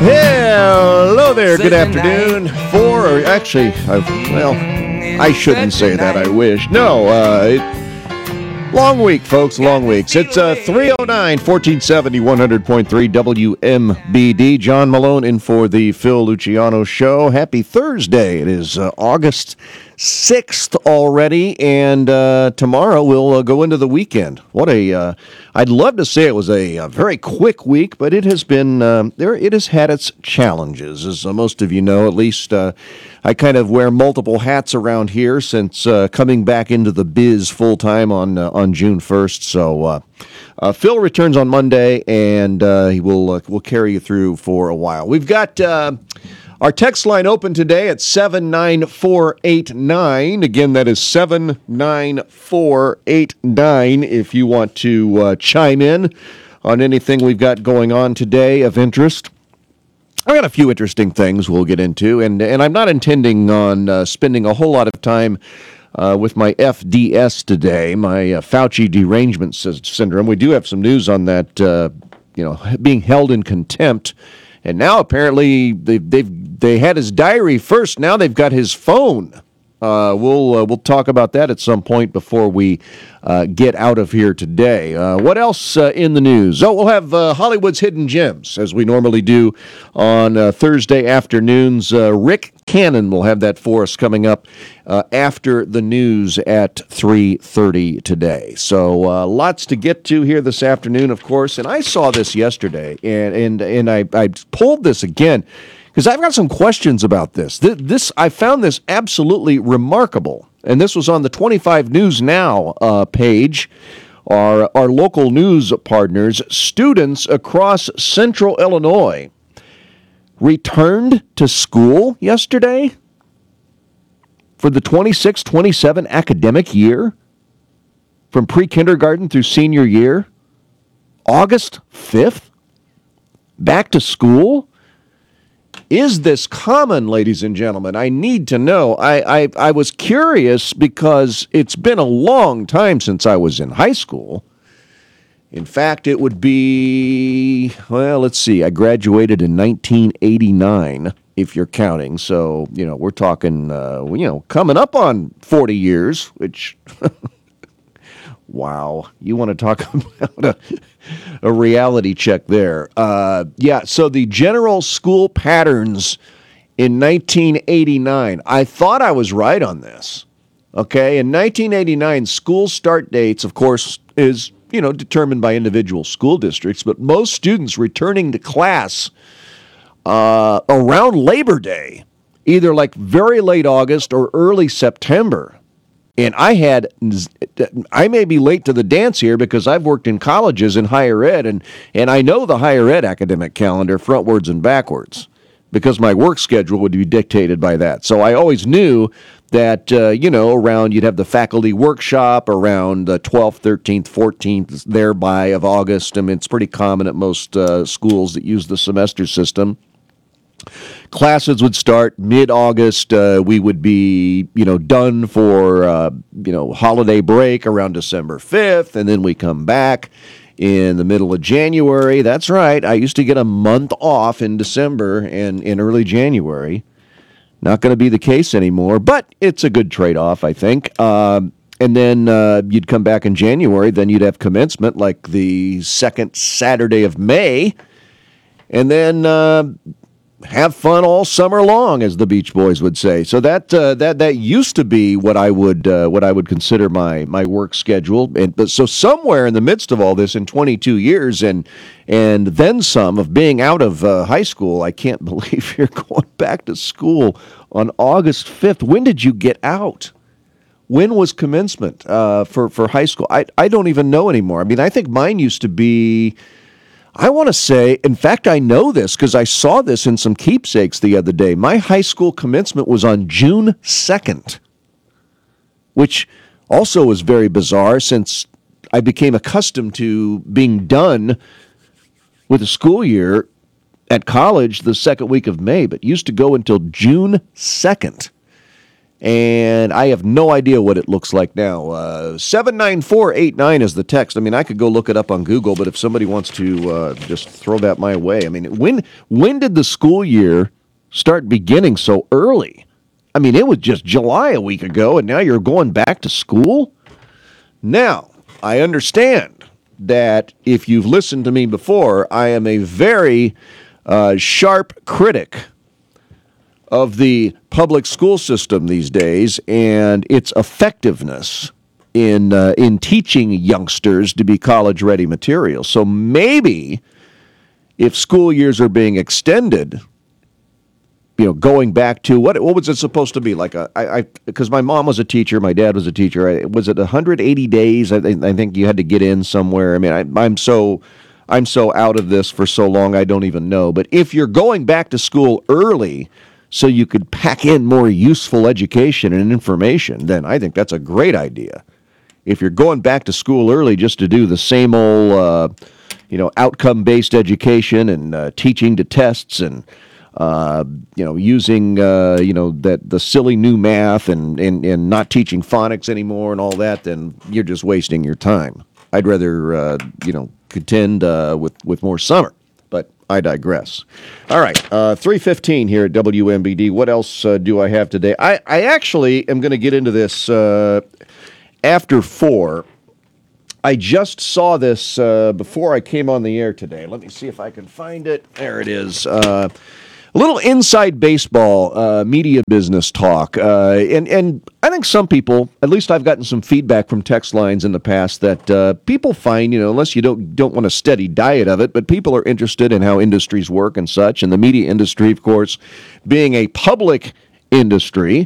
Hello there, good afternoon. I shouldn't say that, I wish. No, long week, folks, long weeks. It's 309, 1470, 100.3 WMBD. John Malone in for the Phil Luciano Show. Happy Thursday. It is August 6th already, and tomorrow we'll go into the weekend. I'd love to say it was a very quick week, but it has been, it has had its challenges, as most of you know. At least I kind of wear multiple hats around here since coming back into the biz full-time on June 1st. So Phil returns on Monday, and we'll carry you through for a while. We've got our text line open today at 79489. Again, that is 79489 if you want to chime in on anything we've got going on today of interest. I've got a few interesting things we'll get into, and I'm not intending on spending a whole lot of time with my FDS today, my Fauci derangement syndrome. We do have some news on that, being held in contempt. And now apparently they had his diary first. Now they've got his phone. We'll talk about that at some point before we get out of here today. What else in the news? We'll have Hollywood's Hidden Gems, as we normally do on Thursday afternoons. Rick Cannon will have that for us coming up after the news at 3:30 today. So lots to get to here this afternoon, of course. And I saw this yesterday, and I pulled this again, because I've got some questions about this. I found this absolutely remarkable, and this was on the 25 News Now page. Our local news partners, students across central Illinois returned to school yesterday for the 26-27 academic year, from pre-kindergarten through senior year, August 5th, back to school. Is this common, ladies and gentlemen? I need to know. I was curious because it's been a long time since I was in high school. In fact, it would be, let's see, I graduated in 1989, if you're counting. So, we're talking, coming up on 40 years, which, wow, you want to talk about a reality check there. So the general school patterns in 1989, I thought I was right on this. Okay, in 1989, school start dates, of course, is, determined by individual school districts, but most students returning to class around Labor Day, either like very late August or early September. And I may be late to the dance here because I've worked in colleges in higher ed, and I know the higher ed academic calendar frontwards and backwards because my work schedule would be dictated by that. So I always knew that, around you'd have the faculty workshop around the 12th, 13th, 14th, thereby of August. I mean, it's pretty common at most schools that use the semester system. Classes would start mid-August. We would be, done for, holiday break around December 5th, and then we come back in the middle of January. That's right. I used to get a month off in December and in early January. Not going to be the case anymore, but it's a good trade-off, I think. And then you'd come back in January. Then you'd have commencement like the second Saturday of May. And then have fun all summer long, as the Beach Boys would say. So that used to be what I would consider my work schedule. But so somewhere in the midst of all this, in 22 years and then some of being out of high school, I can't believe you're going back to school on August 5th. When did you get out? When was commencement for high school? I don't even know anymore. I mean, I think mine used to be, I want to say, in fact, I know this because I saw this in some keepsakes the other day. My high school commencement was on June 2nd, which also was very bizarre since I became accustomed to being done with a school year at college the second week of May, but used to go until June 2nd. And I have no idea what it looks like now. 79489 is the text. I mean, I could go look it up on Google, but if somebody wants to just throw that my way. I mean, when did the school year start beginning so early? I mean, it was just July a week ago, and now you're going back to school? Now, I understand that if you've listened to me before, I am a very sharp critic of the public school system these days and its effectiveness in teaching youngsters to be college-ready material. So maybe if school years are being extended, going back to what was it supposed to be? Like because my mom was a teacher, my dad was a teacher. Was it 180 days? I think you had to get in somewhere. I mean, I'm so out of this for so long, I don't even know. But if you're going back to school early so you could pack in more useful education and information, then I think that's a great idea. If you're going back to school early just to do the same old, outcome-based education and teaching to tests and, using, the silly new math and not teaching phonics anymore and all that, then you're just wasting your time. I'd rather, contend with more summer. But I digress. All right, 3:15 here at WMBD. What else do I have today? I actually am going to get into this after 4. I just saw this before I came on the air today. Let me see if I can find it. There it is. A little inside baseball media business talk. And I think some people, at least I've gotten some feedback from text lines in the past, that people find, unless you don't want a steady diet of it, but people are interested in how industries work and such. And the media industry, of course, being a public industry,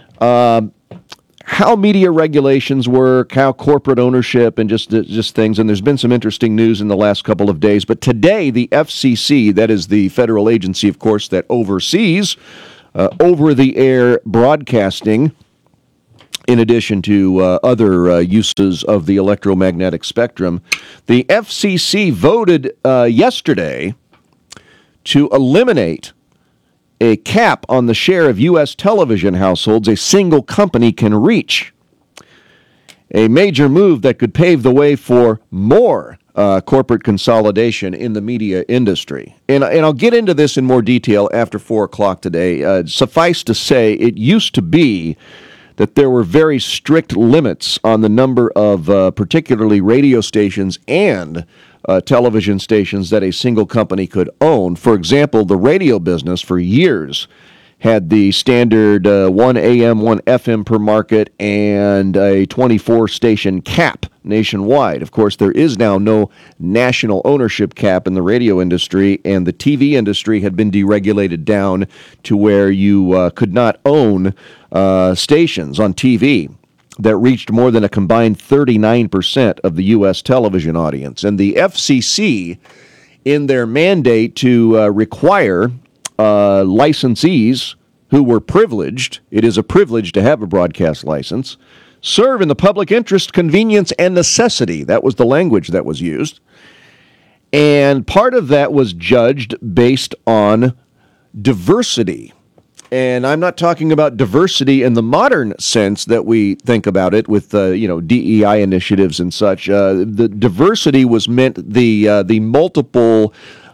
how media regulations work, how corporate ownership, and just things. And there's been some interesting news in the last couple of days. But today, the FCC, that is the federal agency, of course, that oversees over-the-air broadcasting, in addition to other uses of the electromagnetic spectrum, the FCC voted yesterday to eliminate a cap on the share of U.S. television households a single company can reach. A major move that could pave the way for more corporate consolidation in the media industry. And I'll get into this in more detail after 4 o'clock today. Suffice to say, it used to be that there were very strict limits on the number of particularly radio stations and television stations that a single company could own. For example, the radio business for years had the standard 1 AM, 1 FM per market and a 24-station cap nationwide. Of course, there is now no national ownership cap in the radio industry, and the TV industry had been deregulated down to where you could not own stations on TV that reached more than a combined 39% of the U.S. television audience. And the FCC, in their mandate to require licensees who were privileged, it is a privilege to have a broadcast license, serve in the public interest, convenience, and necessity. That was the language that was used. And part of that was judged based on diversity. And I'm not talking about diversity in the modern sense that we think about it with, DEI initiatives and such. The diversity was meant the multiple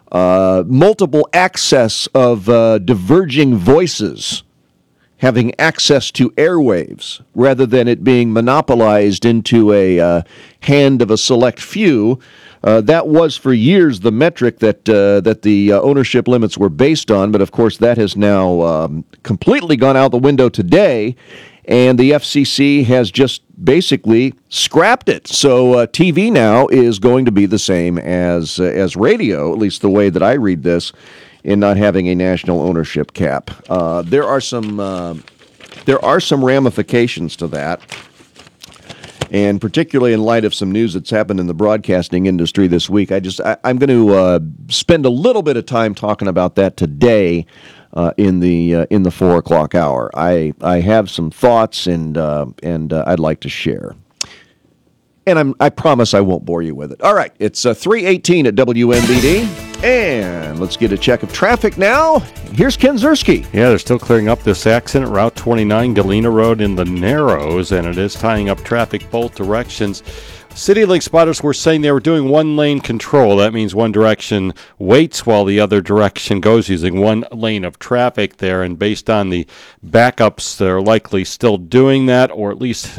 access of diverging voices having access to airwaves rather than it being monopolized into a hand of a select few. That was for years the metric that the ownership limits were based on, but of course that has now completely gone out the window today, and the FCC has just basically scrapped it. So TV now is going to be the same as radio, at least the way that I read this, in not having a national ownership cap. There are some ramifications to that. And particularly in light of some news that's happened in the broadcasting industry this week, I'm going to spend a little bit of time talking about that today in the 4 o'clock hour. I have some thoughts and I'd like to share. and I promise I won't bore you with it. All right, it's 3:18 at WMBD, and let's get a check of traffic now. Here's Ken Ziersky. Yeah, they're still clearing up this accident, Route 29, Galena Road in the Narrows, and it is tying up traffic both directions. CityLink spotters were saying they were doing one-lane control. That means one direction waits while the other direction goes, using one lane of traffic there. And based on the backups, they're likely still doing that, or at least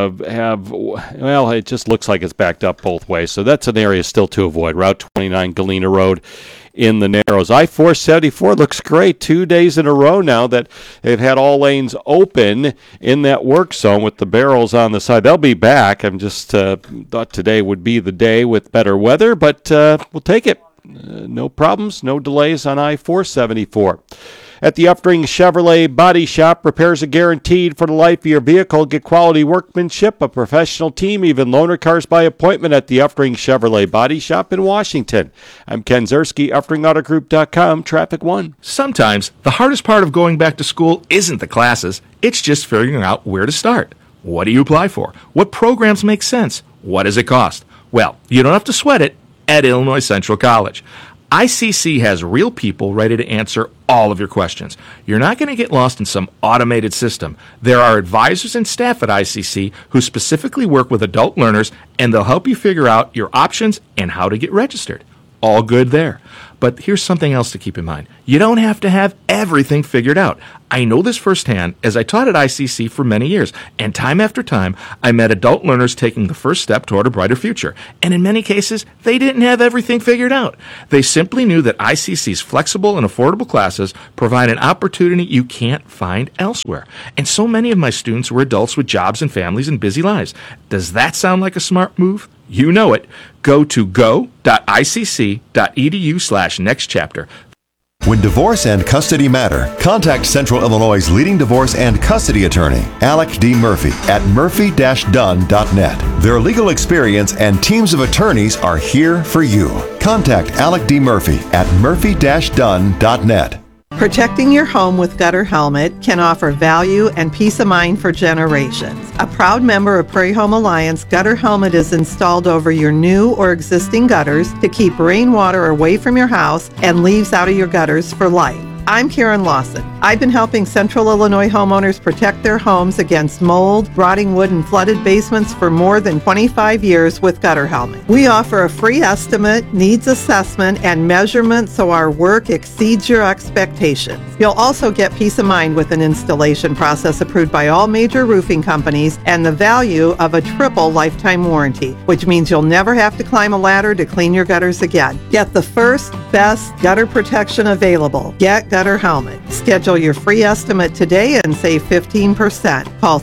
it just looks like it's backed up both ways. So that's an area still to avoid, Route 29, Galena Road in the Narrows. I-474 looks great 2 days in a row now that they've had all lanes open in that work zone with the barrels on the side. They'll be back. I'm just thought today would be the day with better weather, but we'll take it. No problems, no delays on I-474. At the Uftring Chevrolet Body Shop, repairs are guaranteed for the life of your vehicle. Get quality workmanship, a professional team, even loaner cars by appointment at the Uftring Chevrolet Body Shop in Washington. I'm Ken Ziersky, UfteringAutoGroup.com, Traffic 1. Sometimes the hardest part of going back to school isn't the classes, it's just figuring out where to start. What do you apply for? What programs make sense? What does it cost? Well, you don't have to sweat it at Illinois Central College. ICC has real people ready to answer all of your questions. You're not going to get lost in some automated system. There are advisors and staff at ICC who specifically work with adult learners, and they'll help you figure out your options and how to get registered. All good there. But here's something else to keep in mind. You don't have to have everything figured out. I know this firsthand as I taught at ICC for many years, and time after time, I met adult learners taking the first step toward a brighter future. And in many cases, they didn't have everything figured out. They simply knew that ICC's flexible and affordable classes provide an opportunity you can't find elsewhere. And so many of my students were adults with jobs and families and busy lives. Does that sound like a smart move? You know it. Go to go.icc.edu/nextchapter. When divorce and custody matter, contact Central Illinois' leading divorce and custody attorney, Alec D. Murphy, at murphy-dunn.net. Their legal experience and teams of attorneys are here for you. Contact Alec D. Murphy at murphy-dunn.net. Protecting your home with Gutter Helmet can offer value and peace of mind for generations. A proud member of Prairie Home Alliance, Gutter Helmet is installed over your new or existing gutters to keep rainwater away from your house and leaves out of your gutters for life. I'm Karen Lawson. I've been helping Central Illinois homeowners protect their homes against mold, rotting wood, and flooded basements for more than 25 years with Gutter Helmet. We offer a free estimate, needs assessment, and measurement so our work exceeds your expectations. You'll also get peace of mind with an installation process approved by all major roofing companies and the value of a triple lifetime warranty, which means you'll never have to climb a ladder to clean your gutters again. Get the first, best gutter protection available. Get Gutter Helmet. Schedule your free estimate today and save 15%. Call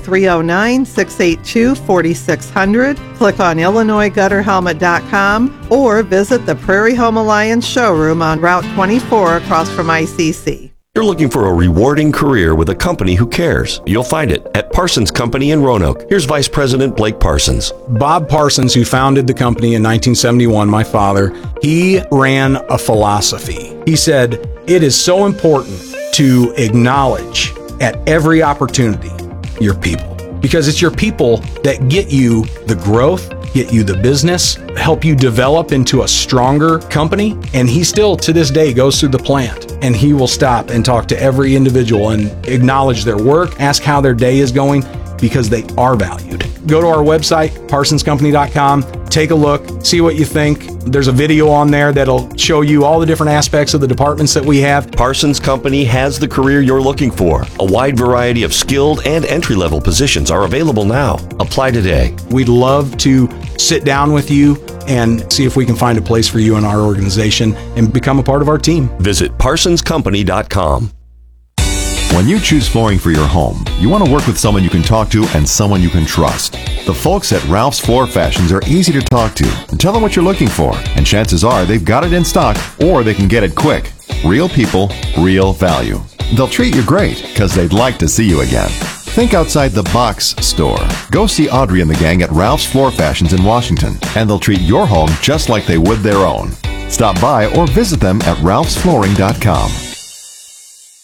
309-682-4600. Click on IllinoisGutterHelmet.com or visit the Prairie Home Alliance showroom on Route 24 across from ICC. You're looking for a rewarding career with a company who cares. You'll find it at Parsons Company in Roanoke. Here's Vice President Blake Parsons. Bob Parsons, who founded the company in 1971, my father, he ran a philosophy. He said, it is so important to acknowledge at every opportunity your people, because it's your people that get you the growth, get you the business, help you develop into a stronger company. And he still, to this day, goes through the plant and he will stop and talk to every individual and acknowledge their work, ask how their day is going, because they are valued. Go to our website, parsonscompany.com, take a look, see what you think. There's a video on there that'll show you all the different aspects of the departments that we have. Parsons Company has the career you're looking for. A wide variety of skilled and entry-level positions are available now. Apply today. We'd love to sit down with you and see if we can find a place for you in our organization and become a part of our team. Visit parsonscompany.com. When you choose flooring for your home, you want to work with someone you can talk to and someone you can trust. The folks at Ralph's Floor Fashions are easy to talk to and tell them what you're looking for, and chances are they've got it in stock or they can get it quick. Real people, real value. They'll treat you great because they'd like to see you again. Think outside the box store. Go see Audrey and the gang at Ralph's Floor Fashions in Washington, and they'll treat your home just like they would their own. Stop by or visit them at ralphsflooring.com.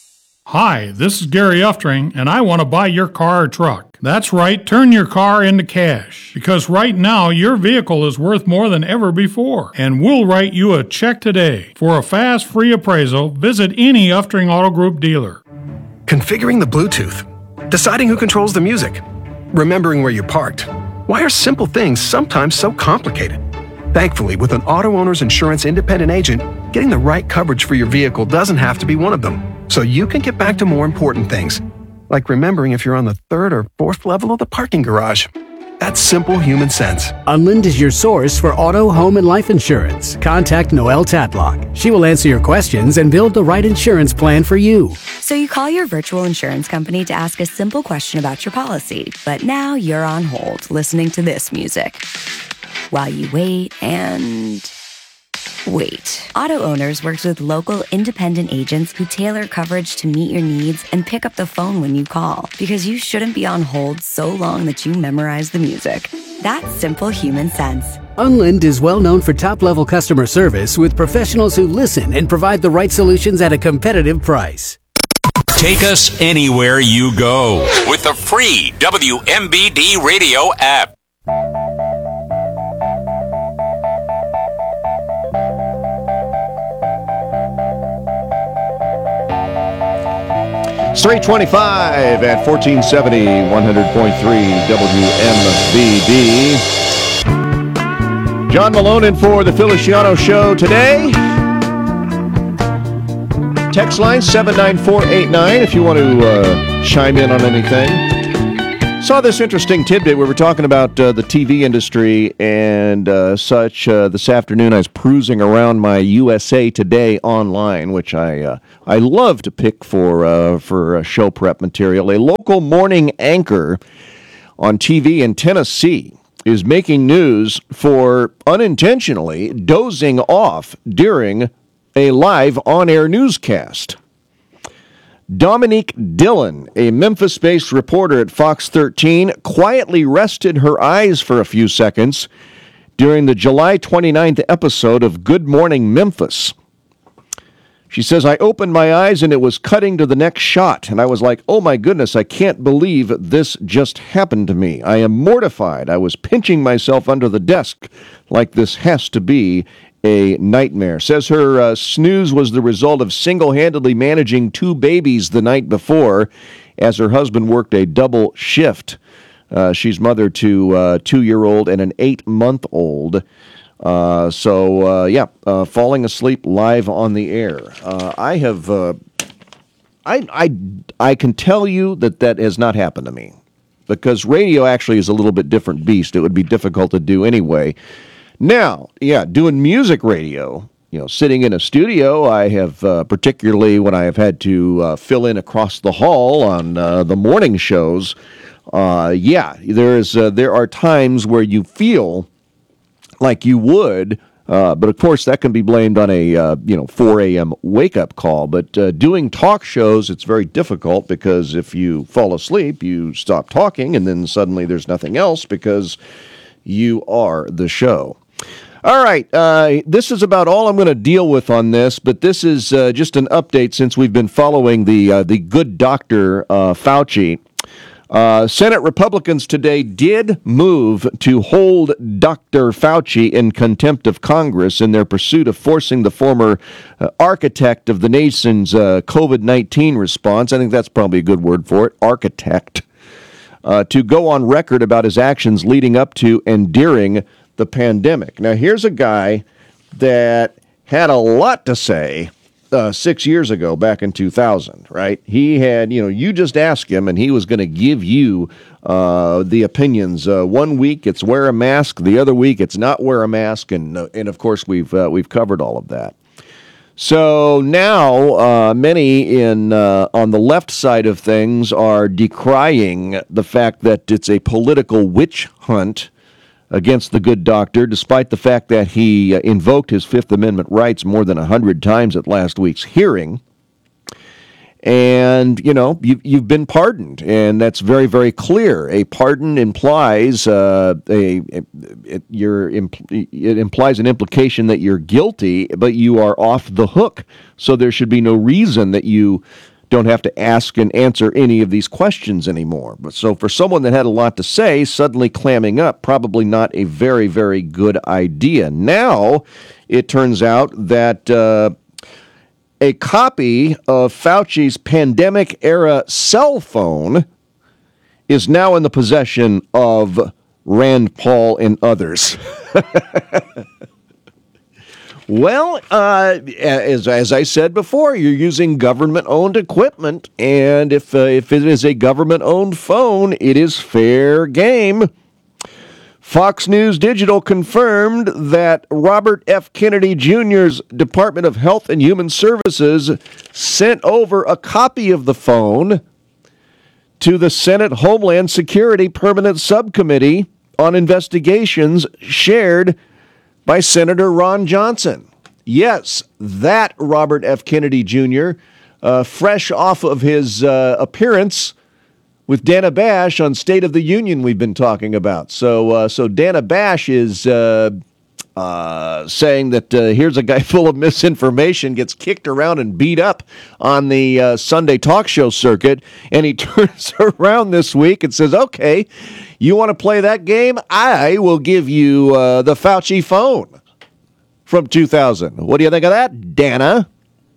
Hi, this is Gary Uftring, and I want to buy your car or truck. That's right, turn your car into cash. Because right now, your vehicle is worth more than ever before. And we'll write you a check today. For a fast, free appraisal, visit any Uftring Auto Group dealer. Configuring the Bluetooth. Deciding who controls the music. Remembering where you parked. Why are simple things sometimes so complicated? Thankfully, with an auto owner's insurance independent agent, getting the right coverage for your vehicle doesn't have to be one of them. So you can get back to more important things, like remembering if you're on the third or fourth level of the parking garage. That's simple human sense. Unlind is your source for auto, home, and life insurance. Contact Noelle Tatlock. She will answer your questions and build the right insurance plan for you. So you call your virtual insurance company to ask a simple question about your policy, but now you're on hold listening to this music. While you wait and... wait. Auto Owners works with local independent agents who tailor coverage to meet your needs and pick up the phone when you call, because you shouldn't be on hold so long that you memorize the music. That's simple human sense. Unlind is well known for top-level customer service with professionals who listen and provide the right solutions at a competitive price. Take us anywhere you go with the free WMBD radio app. It's 325 at 1470, 100.3 WMVB. John Malone in for the Feliciano Show today. Text line 79489 if you want to chime in on anything. Saw this interesting tidbit. We were talking about the TV industry and such this afternoon. I was cruising around my USA Today online, which I love to pick for show prep material. A local morning anchor on TV in Tennessee is making news for unintentionally dozing off during a live on-air newscast. Dominique Dillon, a Memphis-based reporter at Fox 13, quietly rested her eyes for a few seconds during the July 29th episode of Good Morning Memphis. She says, I opened my eyes and it was cutting to the next shot, and I was like, oh my goodness, I can't believe this just happened to me. I am mortified. I was pinching myself under the desk like this has to be a nightmare. Says her snooze was the result of single-handedly managing two babies the night before as her husband worked a double shift. She's mother to a 2-year-old and an 8-month-old. Falling asleep live on the air. I can tell you that has not happened to me, because radio actually is a little bit different beast. It would be difficult to do anyway. Now, doing music radio, sitting in a studio, I have, particularly when I have had to fill in across the hall on the morning shows, there are times where you feel like you would, but of course that can be blamed on a 4 a.m. wake-up call. But doing talk shows, it's very difficult, because if you fall asleep, you stop talking, and then suddenly there's nothing else because you are the show. All right, this is about all I'm going to deal with on this, but this is just an update since we've been following the good doctor, Fauci. Senate Republicans today did move to hold Dr. Fauci in contempt of Congress in their pursuit of forcing the former architect of the nation's COVID-19 response, I think that's probably a good word for it, architect, to go on record about his actions leading up to and during the pandemic. Now, here's a guy that had a lot to say 6 years ago, back in 2000, right? He had, you just ask him, and he was going to give you the opinions. 1 week it's wear a mask, the other week it's not wear a mask, and of course we've covered all of that. So now many on the left side of things are decrying the fact that it's a political witch hunt against the good doctor, despite the fact that he invoked his Fifth Amendment rights more than 100 times at last week's hearing. And, you've been pardoned, and that's very, very clear. A pardon implies it implies an implication that you're guilty, but you are off the hook. So there should be no reason that you don't have to ask and answer any of these questions anymore. But so for someone that had a lot to say, suddenly clamming up, probably not a very, very good idea. Now, it turns out that a copy of Fauci's pandemic-era cell phone is now in the possession of Rand Paul and others. Well, as I said before, you're using government-owned equipment, and if it is a government-owned phone, it is fair game. Fox News Digital confirmed that Robert F. Kennedy Jr.'s Department of Health and Human Services sent over a copy of the phone to the Senate Homeland Security Permanent Subcommittee on Investigations shared by Senator Ron Johnson. Yes, that Robert F. Kennedy Jr., fresh off of his appearance with Dana Bash on State of the Union we've been talking about. So Dana Bash is saying that here's a guy full of misinformation, gets kicked around and beat up on the Sunday talk show circuit, and he turns around this week and says, okay, you want to play that game? I will give you the Fauci phone from 2000. What do you think of that, Dana?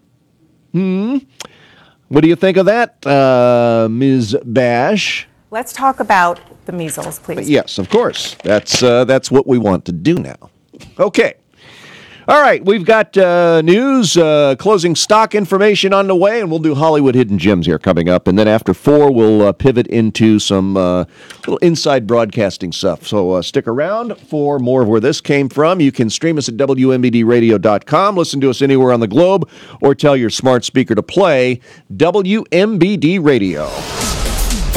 What do you think of that, Ms. Bash? Let's talk about the measles, please. Yes, of course. That's what we want to do now. Okay. All right, we've got news, closing stock information on the way, and we'll do Hollywood Hidden Gems here coming up. And then after 4, we'll pivot into some little inside broadcasting stuff. So stick around for more of where this came from. You can stream us at WMBDradio.com, listen to us anywhere on the globe, or tell your smart speaker to play WMBD Radio.